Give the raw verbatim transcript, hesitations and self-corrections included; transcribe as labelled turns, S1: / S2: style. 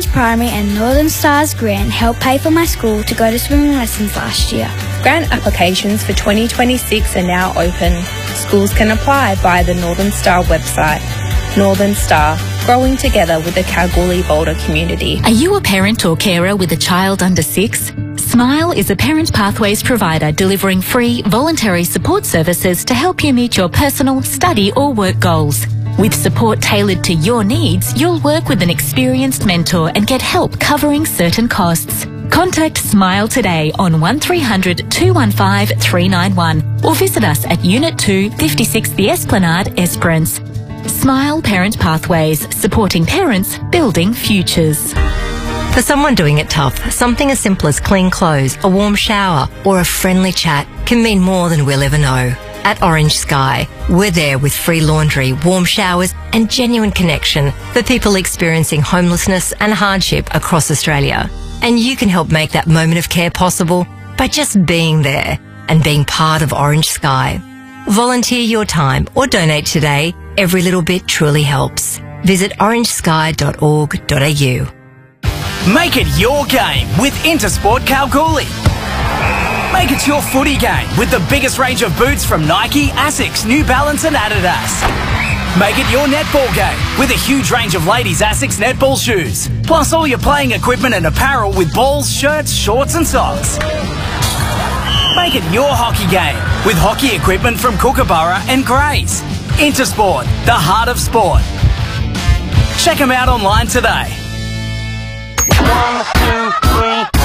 S1: Primary and Northern Stars grant helped pay for my school to go to swimming lessons last year.
S2: Grant applications for twenty twenty-six are now open. Schools can apply via the Northern Star website. Northern Star, growing together with the Kalgoorlie-Boulder community.
S3: Are you a parent or carer with a child under six? Smile is a Parent Pathways provider delivering free, voluntary support services to help you meet your personal, study or work goals. With support tailored to your needs, you'll work with an experienced mentor and get help covering certain costs. Contact Smile today on one three hundred, two one five, three nine one or visit us at Unit two, fifty-six The Esplanade, Esperance. Smile Parent Pathways, supporting parents, building futures.
S4: For someone doing it tough, something as simple as clean clothes, a warm shower or a friendly chat can mean more than we'll ever know. At Orange Sky, we're there with free laundry, warm showers and genuine connection for people experiencing homelessness and hardship across Australia. And you can help make that moment of care possible by just being there and being part of Orange Sky. Volunteer your time or donate today. Every little bit truly helps. Visit orange sky dot org dot a u.
S5: Make it your game with Intersport Kalgoorlie. Make it your footy game with the biggest range of boots from Nike, Asics, New Balance and Adidas. Make it your netball game with a huge range of ladies' Asics netball shoes, plus all your playing equipment and apparel with balls, shirts, shorts and socks. Make it your hockey game with hockey equipment from Kookaburra and Grays. Intersport, the heart of sport. Check them out online today.
S6: One, two, three.